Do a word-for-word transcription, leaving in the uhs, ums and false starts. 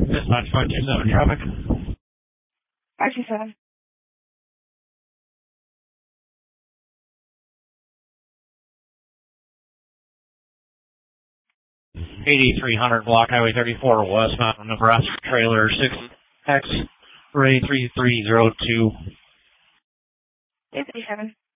Dispatch five two seven traffic. five two seven. eighty-three hundred block highway thirty-four westbound Nebraska trailer six X ray three three zero two. eight three seven.